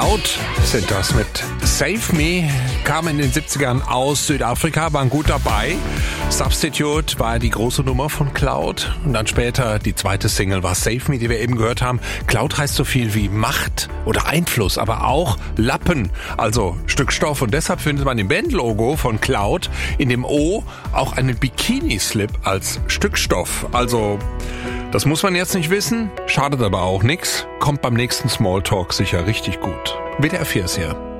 Cloud sind das mit Save Me, kam in den 70ern aus Südafrika, waren gut dabei. Substitute war die große Nummer von Cloud und dann später die zweite Single war Save Me, die wir eben gehört haben. Cloud heißt so viel wie Macht oder Einfluss, aber auch Lappen, also Stück Stoff, und deshalb findet man im Bandlogo von Cloud in dem O auch einen Bikini-Slip als Stück Stoff. Also das muss man jetzt nicht wissen, schadet aber auch nichts, kommt beim nächsten Smalltalk sicher richtig gut. WDR 4 ist hier.